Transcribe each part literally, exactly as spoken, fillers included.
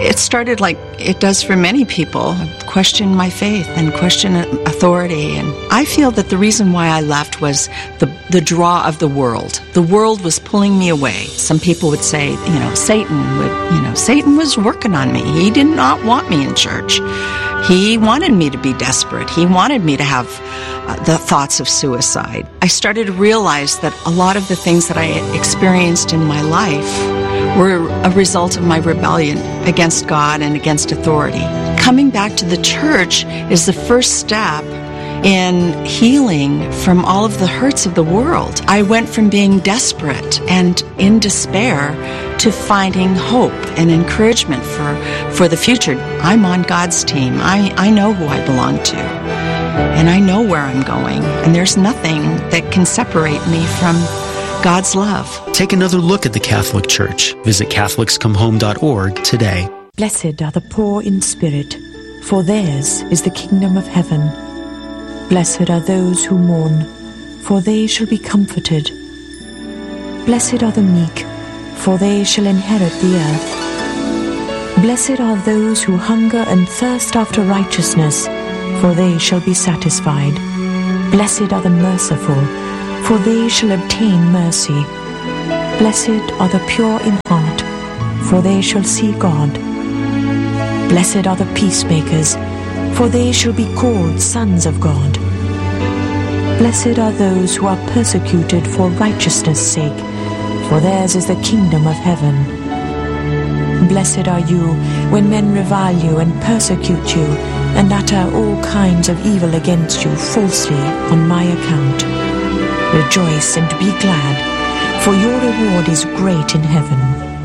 It started like it does for many people, question my faith and question authority. And I feel that the reason why I left was the, the draw of the world. The world was pulling me away. Some people would say, you know, Satan would, you know, Satan was working on me. He did not want me in church. He wanted me to be desperate. He wanted me to have uh, the thoughts of suicide. I started to realize that a lot of the things that I experienced in my life were a result of my rebellion against God and against authority. Coming back to the church is the first step in healing from all of the hurts of the world. I went from being desperate and in despair to finding hope and encouragement for, for the future. I'm on God's team. I, I know who I belong to, and I know where I'm going, and there's nothing that can separate me from God's love. Take another look at the Catholic Church. Visit Catholics Come Home dot org today. Blessed are the poor in spirit, for theirs is the kingdom of heaven. Blessed are those who mourn, for they shall be comforted. Blessed are the meek, for they shall inherit the earth. Blessed are those who hunger and thirst after righteousness, for they shall be satisfied. Blessed are the merciful, for they shall obtain mercy. Blessed are the pure in heart, for they shall see God. Blessed are the peacemakers, for they shall be called sons of God. Blessed are those who are persecuted for righteousness' sake, for theirs is the kingdom of heaven. Blessed are you when men revile you and persecute you, and utter all kinds of evil against you falsely on my account. Rejoice and be glad, for your reward is great in heaven.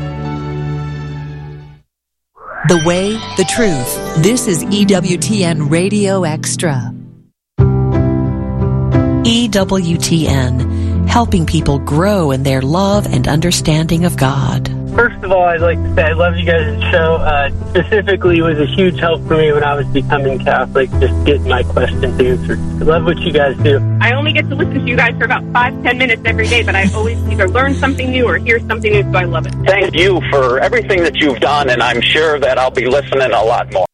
The Way, the Truth. This is E W T N Radio Extra. E W T N, helping people grow in their love and understanding of God. First of all, I'd like to say I love you guys' show. Uh, specifically, it was a huge help for me when I was becoming Catholic, just getting my questions answered. I love what you guys do. I only get to listen to you guys for about five, ten minutes every day, but I always either learn something new or hear something new, so I love it. Thank you for everything that you've done, and I'm sure that I'll be listening a lot more.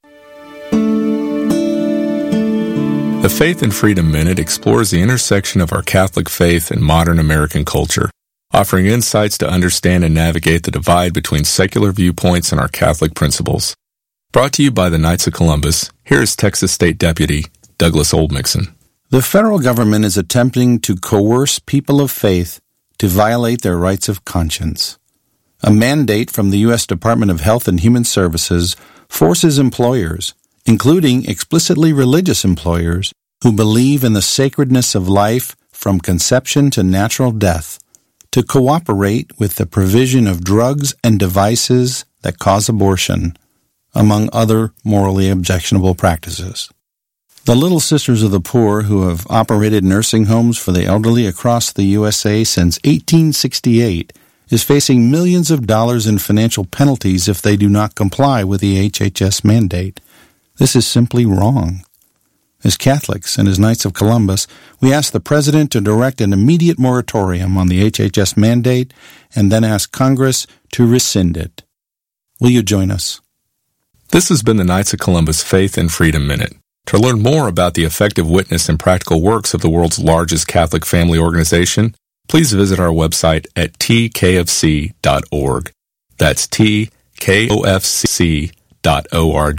The Faith and Freedom Minute explores the intersection of our Catholic faith and modern American culture, offering insights to understand and navigate the divide between secular viewpoints and our Catholic principles. Brought to you by the Knights of Columbus, here is Texas State Deputy Douglas Oldmixon. The federal government is attempting to coerce people of faith to violate their rights of conscience. A mandate from the U S Department of Health and Human Services forces employers, including explicitly religious employers, who believe in the sacredness of life from conception to natural death, to cooperate with the provision of drugs and devices that cause abortion, among other morally objectionable practices. The Little Sisters of the Poor, who have operated nursing homes for the elderly across the U S A since eighteen sixty-eight, is facing millions of dollars in financial penalties if they do not comply with the H H S mandate. This is simply wrong. As Catholics and as Knights of Columbus, we ask the President to direct an immediate moratorium on the H H S mandate and then ask Congress to rescind it. Will you join us? This has been the Knights of Columbus Faith and Freedom Minute. To learn more about the effective witness and practical works of the world's largest Catholic family organization, please visit our website at T K F C dot org. That's T K O F C dot org.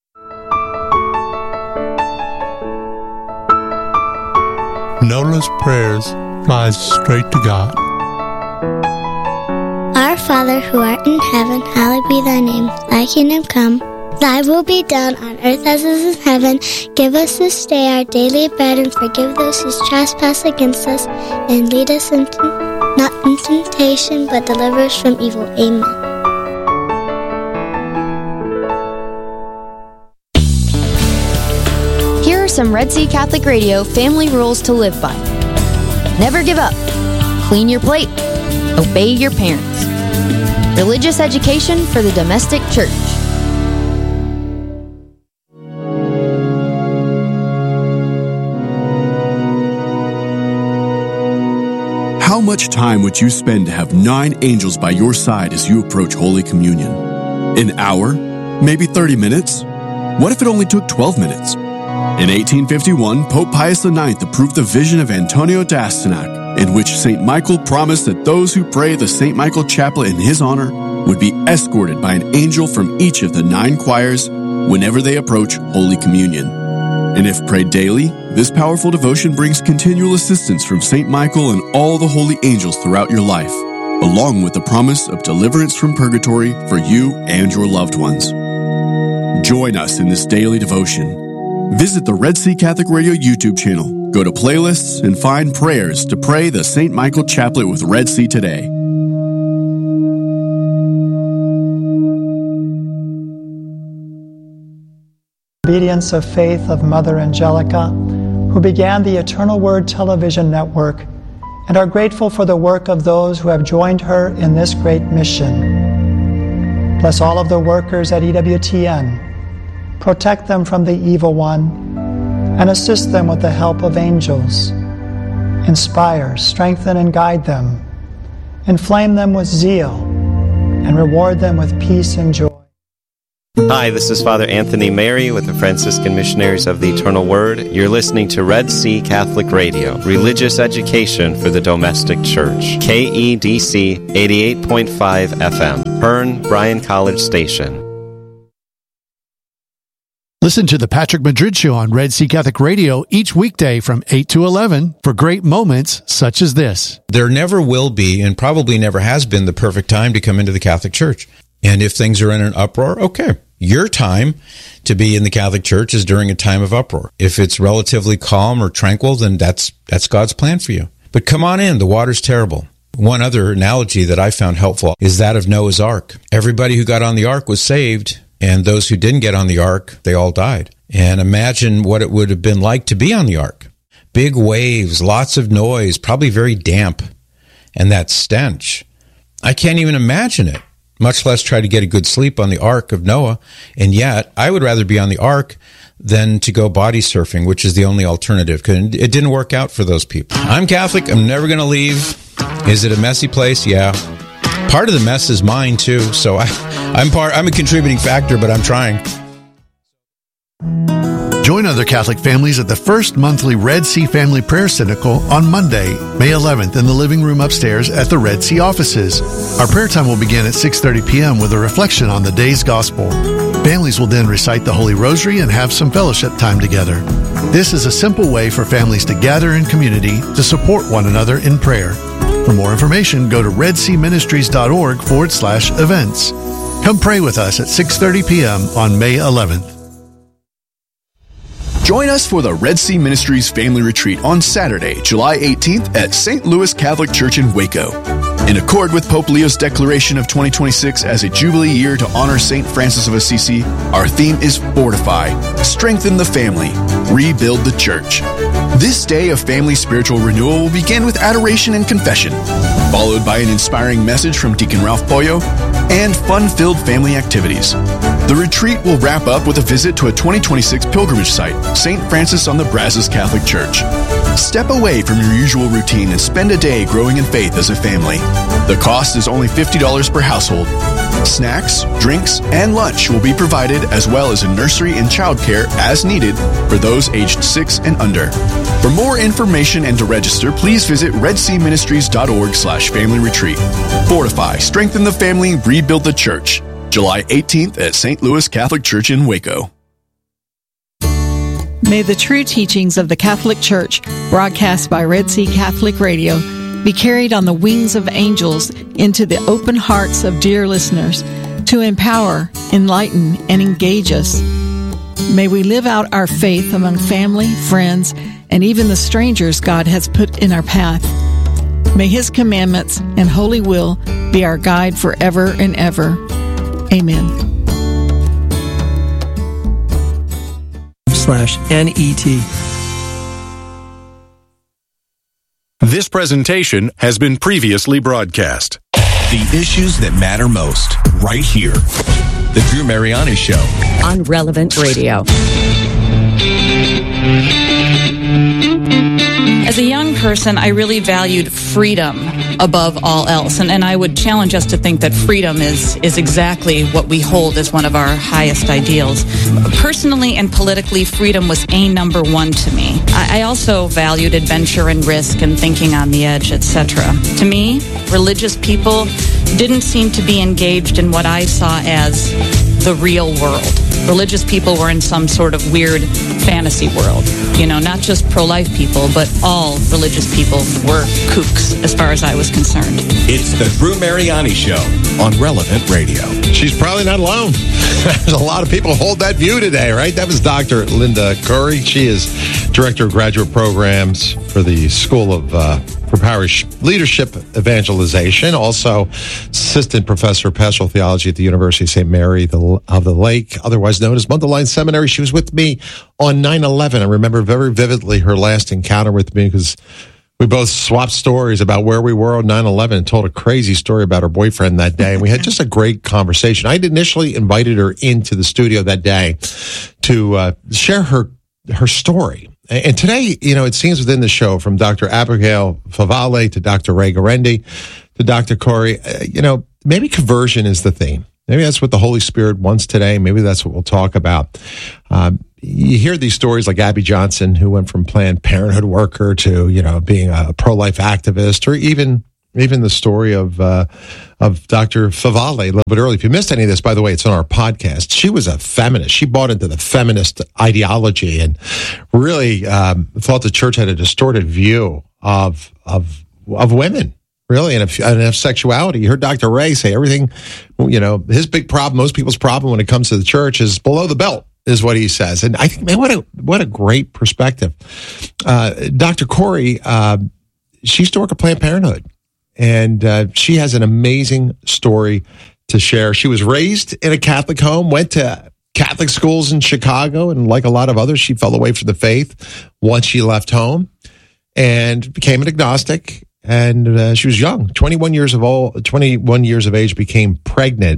Nola's prayers flies straight to God. Our Father who art in heaven, hallowed be thy name. Thy kingdom come, thy will be done on earth as it is in heaven. Give us this day our daily bread, and forgive those who trespass against us. And lead us into, not into temptation, but deliver us from evil. Amen. Some Red Sea Catholic Radio family rules to live by. Never give up. Clean your plate. Obey your parents. Religious education for the domestic church. How much time would you spend to have nine angels by your side as you approach Holy Communion? An hour? Maybe thirty minutes? What if it only took twelve minutes? In eighteen fifty-one, Pope Pius the ninth approved the vision of Antonio d'Astyanac, in which Saint Michael promised that those who pray the Saint Michael Chaplet in his honor would be escorted by an angel from each of the nine choirs whenever they approach Holy Communion. And if prayed daily, this powerful devotion brings continual assistance from Saint Michael and all the holy angels throughout your life, along with the promise of deliverance from purgatory for you and your loved ones. Join us in this daily devotion. Visit the Red Sea Catholic Radio YouTube channel, go to playlists, and find prayers to pray the Saint Michael Chaplet with Red Sea today. Obedience of Faith of Mother Angelica, who began the Eternal Word television network, and are grateful for the work of those who have joined her in this great mission. Bless all of the workers at E W T N. Protect them from the evil one, and assist them with the help of angels. Inspire, strengthen, and guide them. Inflame them with zeal, and reward them with peace and joy. Hi, this is Father Anthony Mary with the Franciscan Missionaries of the Eternal Word. You're listening to Red Sea Catholic Radio, religious education for the domestic church. K E D C eighty-eight point five F M, Hearn, Bryan College Station. Listen to the Patrick Madrid Show on Red Sea Catholic Radio each weekday from eight to eleven for great moments such as this. There never will be, and probably never has been, the perfect time to come into the Catholic Church. And if things are in an uproar, okay. Your time to be in the Catholic Church is during a time of uproar. If it's relatively calm or tranquil, then that's that's God's plan for you. But come on in, the water's terrible. One other analogy that I found helpful is that of Noah's Ark. Everybody who got on the ark was saved, and those who didn't get on the ark, they all died. And imagine what it would have been like to be on the ark. Big waves, lots of noise, probably very damp, and that stench. I can't even imagine it, much less try to get a good sleep on the Ark of Noah. And yet, I would rather be on the Ark than to go body surfing, which is the only alternative, because it didn't work out for those people. I'm Catholic. I'm never going to leave. Is it a messy place? Yeah. Part of the mess is mine, too. So I, I'm part. I'm a contributing factor, but I'm trying. Join other Catholic families at the first monthly Red Sea Family Prayer Synodical on Monday, May eleventh in the living room upstairs at the Red Sea offices. Our prayer time will begin at six thirty p.m. with a reflection on the day's gospel. Families will then recite the Holy Rosary and have some fellowship time together. This is a simple way for families to gather in community to support one another in prayer. For more information, go to redseaministries.org forward slash events. Come pray with us at six thirty p.m. on May eleventh. Join us for the Red Sea Ministries Family Retreat on Saturday, July eighteenth at Saint Louis Catholic Church in Waco. In accord with Pope Leo's declaration of twenty twenty-six as a Jubilee year to honor Saint Francis of Assisi, our theme is Fortify, Strengthen the Family, Rebuild the Church. This day of family spiritual renewal will begin with adoration and confession, followed by an inspiring message from Deacon Ralph Pollo, and fun-filled family activities. The retreat will wrap up with a visit to a twenty twenty-six pilgrimage site, Saint Francis on the Brazos Catholic Church. Step away from your usual routine and spend a day growing in faith as a family. The cost is only fifty dollars per household. Snacks, drinks, and lunch will be provided, as well as a nursery and childcare as needed for those aged six and under. For more information and to register, please visit redseaministries.org slash family retreat. Fortify, strengthen the family, rebuild the church. July eighteenth at Saint Louis Catholic Church in Waco. May the true teachings of the Catholic Church, broadcast by Red Sea Catholic Radio, be carried on the wings of angels into the open hearts of dear listeners to empower, enlighten, and engage us. May we live out our faith among family, friends, and even the strangers God has put in our path. May His commandments and holy will be our guide forever and ever. Amen. Slash N E T. This presentation has been previously broadcast. The issues that matter most, right here. The Drew Mariani Show on Relevant Radio. As a young person, I really valued freedom above all else. And, and I would challenge us to think that freedom is, is exactly what we hold as one of our highest ideals. Personally and politically, freedom was a number one to me. I, I also valued adventure and risk and thinking on the edge, et cetera. To me, religious people didn't seem to be engaged in what I saw as the real world. Religious people were in some sort of weird fantasy world. You know, not just pro-life people, but all religious people were kooks, as far as I was concerned. It's the Drew Mariani Show on Relevant Radio. She's probably not alone. There's a lot of people hold that view today, right? That was Doctor Linda Curry. She is Director of Graduate Programs for the School of uh, for Parish Leadership Evangelization, also Assistant Professor of Pastoral Theology at the University of Saint Mary of the Lake, otherwise known as Mundelein Seminary. She was with me on nine eleven. I remember very vividly her last encounter with me because we both swapped stories about where we were on nine eleven and told a crazy story about her boyfriend that day. And we had just a great conversation. I had initially invited her into the studio that day to uh, share her her story. And today, you know, it seems within the show, from Doctor Abigail Favale to Doctor Ray Guarendi to Doctor Corey, uh, you know, maybe conversion is the theme. Maybe that's what the Holy Spirit wants today. Maybe that's what we'll talk about. Um, you hear these stories like Abby Johnson, who went from Planned Parenthood worker to, you know, being a pro-life activist, or even even the story of uh, of Doctor Favale a little bit early. If you missed any of this, by the way, it's on our podcast. She was a feminist. She bought into the feminist ideology and really um, thought the church had a distorted view of of of women. Really, and of, and of sexuality. You heard Doctor Ray say everything, you know, his big problem, most people's problem when it comes to the church is below the belt, is what he says. And I think, man, what a, what a great perspective. Uh, Doctor Corey, uh, she used to work at Planned Parenthood, and uh, she has an amazing story to share. She was raised in a Catholic home, went to Catholic schools in Chicago, and like a lot of others, she fell away from the faith once she left home and became an agnostic. And uh, she was young, twenty-one years of old, twenty-one years of age, became pregnant.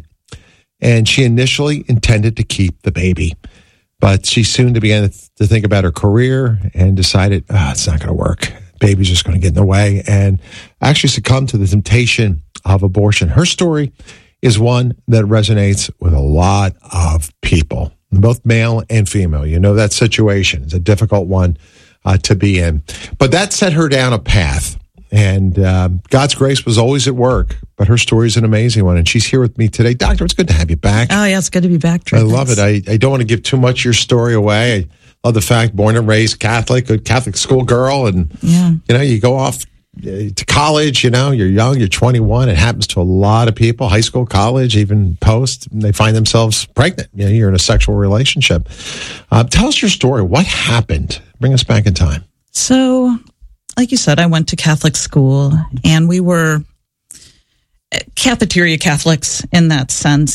And she initially intended to keep the baby. But she soon began to think about her career and decided, oh, it's not going to work. Baby's just going to get in the way. And actually succumbed to the temptation of abortion. Her story is one that resonates with a lot of people, both male and female. You know, that situation is a difficult one uh, to be in. But that set her down a path. And um, God's grace was always at work, but her story is an amazing one. And she's here with me today. Doctor, it's good to have you back. Oh, yeah, it's good to be back, Drew. I love it. I, I don't want to give too much of your story away. I love the fact, born and raised Catholic, a Catholic school girl. And, yeah. you know, you go off to college, you know, you're young, you're twenty-one. It happens to a lot of people, high school, college, even post, and they find themselves pregnant. You know, you're in a sexual relationship. Uh, tell us your story. What happened? Bring us back in time. So... like you said, I went to Catholic school, and we were cafeteria Catholics in that sense.